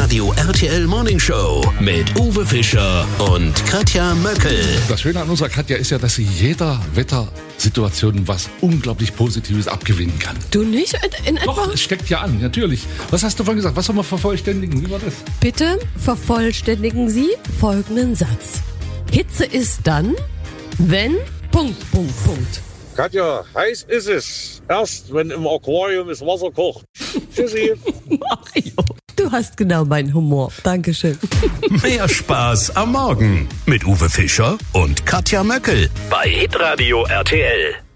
Hitradio RTL Morning Show mit Uwe Fischer und Katja Möckel. Das Schöne an unserer Katja ist ja, dass sie jeder Wettersituation was unglaublich Positives abgewinnen kann. Du nicht? In etwa? Doch, es steckt ja an, natürlich. Was hast du vorhin gesagt? Was soll man vervollständigen? Wie war das? Bitte vervollständigen Sie folgenden Satz. Hitze ist dann, wenn... ... Katja, heiß ist es. Erst, wenn im Aquarium das Wasser kocht. Tschüssi. Mario, du hast genau meinen Humor. Dankeschön. Mehr Spaß am Morgen mit Uwe Fischer und Katja Möckel bei Hitradio RTL.